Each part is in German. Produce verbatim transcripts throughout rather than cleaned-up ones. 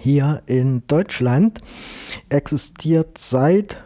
Hier in Deutschland existiert seit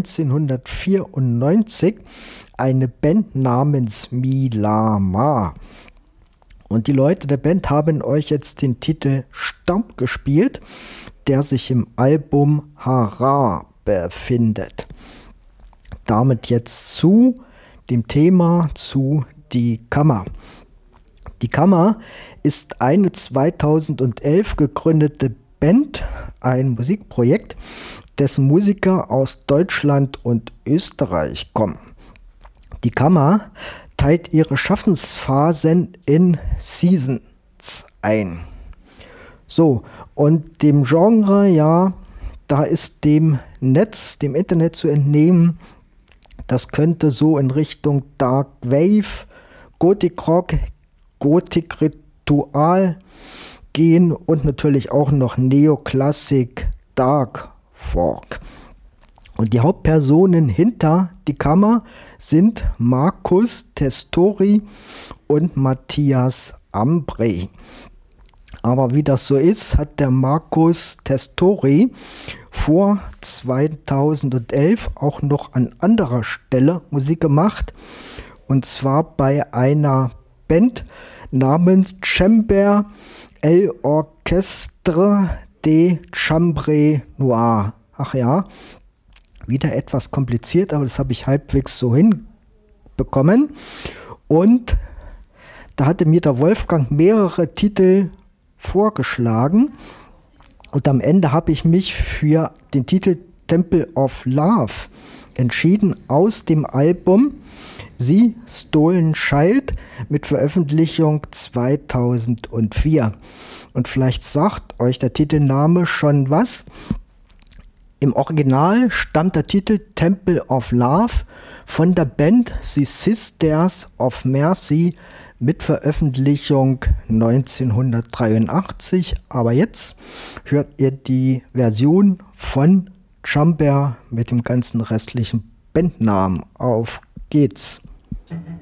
neunzehnhundertvierundneunzig eine Band namens Milama. Und die Leute der Band haben euch jetzt den Titel Staub gespielt, der sich im Album Hara befindet. Damit jetzt zu dem Thema zu Die Kammer. Die Kammer ist eine zweitausendelf gegründete Band, ein Musikprojekt, dessen Musiker aus Deutschland und Österreich kommen. Die Kammer teilt ihre Schaffensphasen in Seasons ein. So, und dem Genre, ja, da ist dem Netz, dem Internet zu entnehmen, das könnte so in Richtung Dark Wave, Gothic Rock, Gothic Ritual gehen und natürlich auch noch Neoklassik, Dark Folk. Und die Hauptpersonen hinter Die Kammer sind Markus Testori und Matthias Ambré. Aber wie das so ist, hat der Markus Testori vor zweitausendelf auch noch an anderer Stelle Musik gemacht. Und zwar bei einer Band namens Chamber El Orchestre de Chambre Noire. Ach ja, wieder etwas kompliziert, aber das habe ich halbwegs so hinbekommen. Und da hatte mir der Wolfgang mehrere Titel vorgeschlagen. Und am Ende habe ich mich für den Titel Temple of Love entschieden aus dem Album Sie Stolen Child mit Veröffentlichung zweitausendvier. Und vielleicht sagt euch der Titelname schon was. Im Original stammt der Titel Temple of Love von der Band The Sisters of Mercy mit Veröffentlichung neunzehnhundertdreiundachtzig. Aber jetzt hört ihr die Version von Chamber mit dem ganzen restlichen Bandnamen. Auf geht's!